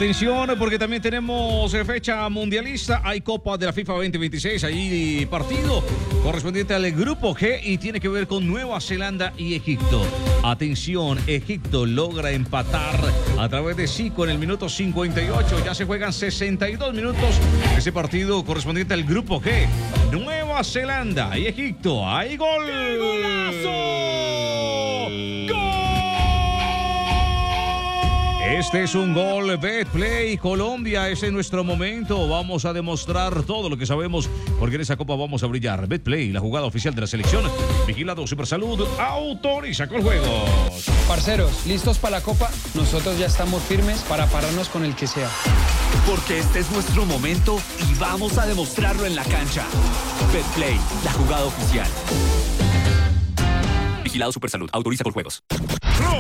Atención, porque también tenemos fecha mundialista. Hay Copa de la FIFA 2026. Ahí partido correspondiente al Grupo G y tiene que ver con Nueva Zelanda y Egipto. Atención, Egipto logra empatar a través de Zico en el minuto 58. Ya se juegan 62 minutos. Ese partido correspondiente al Grupo G. Nueva Zelanda y Egipto. ¡Hay gol! ¡Qué golazo! ¡Gol! Este es un gol Betplay Colombia, ese es nuestro momento, vamos a demostrar todo lo que sabemos porque en esa copa vamos a brillar. Betplay, la jugada oficial de la selección, vigilado Supersalud, autoriza con juegos. Parceros, ¿listos para la copa? Nosotros ya estamos firmes para pararnos con el que sea. Porque este es nuestro momento y vamos a demostrarlo en la cancha. Betplay, la jugada oficial. Vigilado Supersalud, autoriza con juegos.